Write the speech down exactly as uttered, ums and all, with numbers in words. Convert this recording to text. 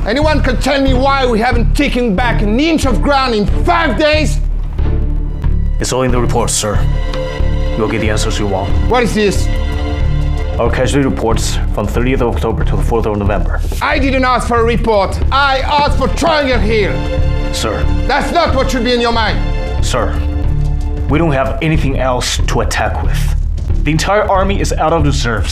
Anyone can tell me why we haven't taken back an inch of ground in five days? It's all in the reports, sir. You'll get the answers you want. What is this? Our casualty reports from thirtieth of October to the fourth of November. I didn't ask for a report. I asked for Triangle Hill. Sir. That's not what should be in your mind. Sir, we don't have anything else to attack with. The entire army is out of reserves.